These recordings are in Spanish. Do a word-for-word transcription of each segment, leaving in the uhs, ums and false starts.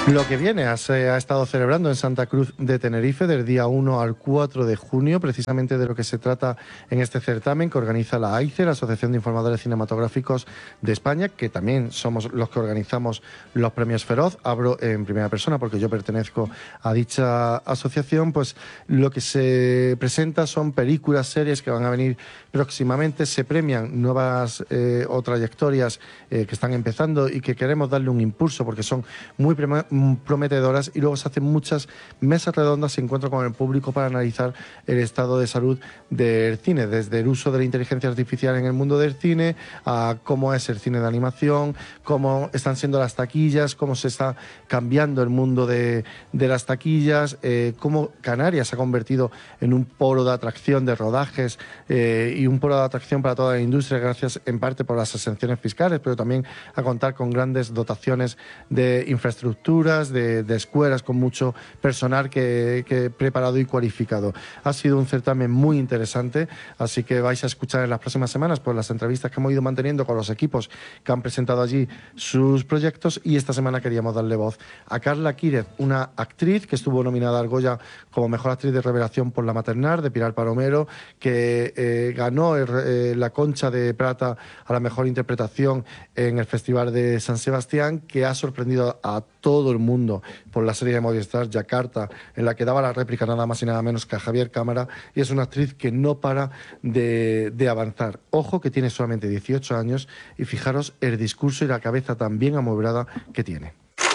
Lo que viene se ha estado celebrando en Santa Cruz de Tenerife del día uno al cuatro de junio, precisamente de lo que se trata en este certamen que organiza la A I C E, la Asociación de Informadores Cinematográficos de España, que también somos los que organizamos los premios Feroz. Hablo en primera persona porque yo pertenezco a dicha asociación. Pues lo que se presenta son películas, series que van a venir próximamente. Se premian nuevas eh, o trayectorias eh, que están empezando y que queremos darle un impulso porque son muy prometedoras, y luego se hacen muchas mesas redondas y encuentros con el público para analizar el estado de salud del cine, desde el uso de la inteligencia artificial en el mundo del cine, a cómo es el cine de animación, cómo están siendo las taquillas, cómo se está cambiando el mundo de, de las taquillas, eh, cómo Canarias se ha convertido en un polo de atracción de rodajes eh, y un polo de atracción para toda la industria, gracias en parte por las exenciones fiscales, pero también a contar con grandes dotaciones de infraestructura, De, de escuelas con mucho personal que, que preparado y cualificado. Ha sido un certamen muy interesante, así que vais a escuchar en las próximas semanas pues, las entrevistas que hemos ido manteniendo con los equipos que han presentado allí sus proyectos, y esta semana queríamos darle voz a Carla Quírez, una actriz que estuvo nominada al Goya como Mejor Actriz de Revelación por La Maternal, de Pilar Palomero, que eh, ganó el, eh, la Concha de Plata a la Mejor Interpretación en el Festival de San Sebastián, que ha sorprendido a todo el mundo por la serie de Movistar Yakarta, en la que daba la réplica nada más y nada menos que a Javier Cámara, y es una actriz que no para de, de avanzar. Ojo que tiene solamente dieciocho años, y fijaros el discurso y la cabeza tan bien amueblada que tiene.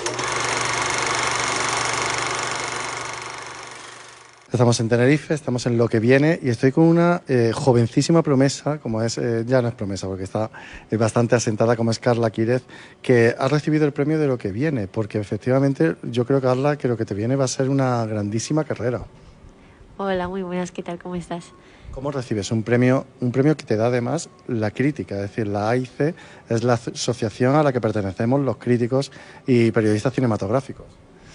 Estamos en Tenerife, estamos en Lo que viene, y estoy con una eh, jovencísima promesa, como es, eh, ya no es promesa porque está eh, bastante asentada, como es Carla Quírez, que ha recibido el premio de Lo que viene, porque efectivamente yo creo, Carla, que Lo que te viene va a ser una grandísima carrera. Hola, muy buenas, ¿qué tal? ¿Cómo estás? ¿Cómo recibes un premio, un premio que te da además la crítica? Es decir, la A I C E es la asociación a la que pertenecemos los críticos y periodistas cinematográficos.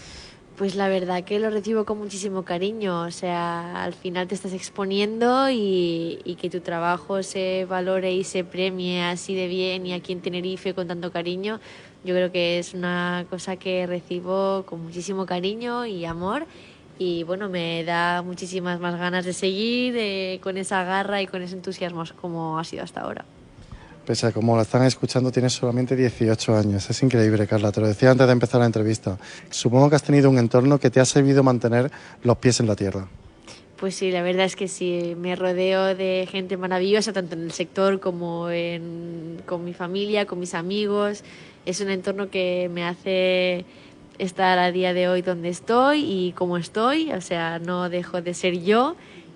Pues la verdad que lo recibo con muchísimo cariño, o sea, al final te estás exponiendo y, y que tu trabajo se valore y se premie así de bien y aquí en Tenerife con tanto cariño, yo creo que es una cosa que recibo con muchísimo cariño y amor, y bueno, me da muchísimas más ganas de seguir eh, con esa garra y con ese entusiasmo como ha sido hasta ahora. Pese a como la están escuchando, tienes solamente dieciocho años. Es increíble, Carla, te lo decía antes de empezar la entrevista. Supongo que has tenido un entorno que te ha servido mantener los pies en la tierra. Pues sí, la verdad es que sí, me rodeo de gente maravillosa, tanto en el sector como en, con mi familia, con mis amigos. Es un entorno que me hace estar a día de hoy donde estoy y como estoy, o sea, no dejo de ser yo,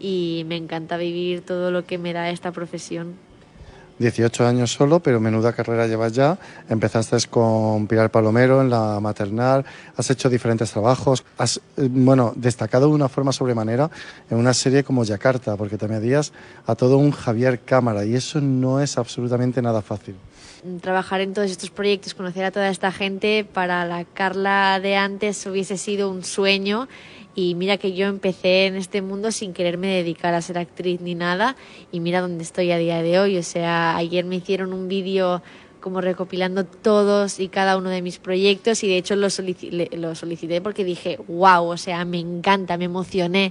y me encanta vivir todo lo que me da esta profesión. dieciocho años solo, pero menuda carrera llevas ya. Empezaste con Pilar Palomero en La Maternal, has hecho diferentes trabajos, has bueno, destacado de una forma sobremanera en una serie como Yakarta, porque te medías a todo un Javier Cámara, y eso no es absolutamente nada fácil. Trabajar en todos estos proyectos, conocer a toda esta gente, para la Carla de antes hubiese sido un sueño. Y mira que yo empecé en este mundo sin quererme dedicar a ser actriz ni nada, y mira dónde estoy a día de hoy. O sea, ayer me hicieron un vídeo como recopilando todos y cada uno de mis proyectos, y de hecho lo solicité, lo solicité porque dije, wow, o sea, me encanta, me emocioné,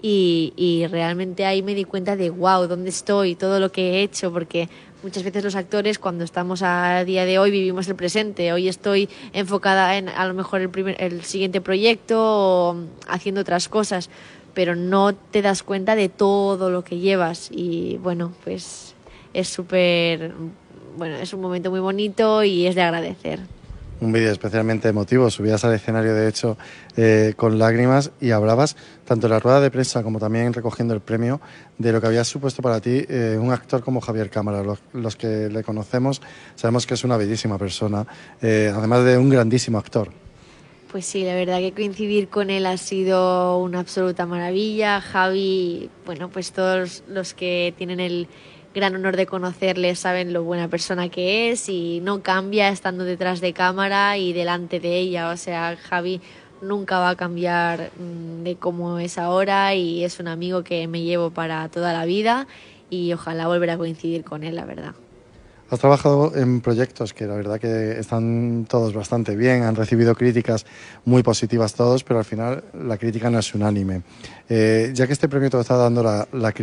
y, y realmente ahí me di cuenta de wow, dónde estoy, todo lo que he hecho, porque muchas veces los actores, cuando estamos a día de hoy, vivimos el presente. Hoy estoy enfocada en a lo mejor el, primer, el siguiente proyecto o haciendo otras cosas, pero no te das cuenta de todo lo que llevas, y bueno, pues es súper, bueno, es un momento muy bonito y es de agradecer. Un vídeo especialmente emotivo, subías al escenario de hecho eh, con lágrimas, y hablabas tanto en la rueda de prensa como también recogiendo el premio de lo que había supuesto para ti eh, un actor como Javier Cámara. Los, los que le conocemos sabemos que es una bellísima persona, eh, además de un grandísimo actor. Pues sí, la verdad que coincidir con él ha sido una absoluta maravilla. Javi, bueno, pues todos los que tienen el gran honor de conocerle saben lo buena persona que es, y no cambia estando detrás de cámara y delante de ella. O sea, Javi nunca va a cambiar mmm, de cómo es ahora, y es un amigo que me llevo para toda la vida, y ojalá volver a coincidir con él, la verdad. Has trabajado en proyectos que la verdad que están todos bastante bien, han recibido críticas muy positivas todos, pero al final la crítica no es unánime. Eh, ya que este premio te lo está dando la, la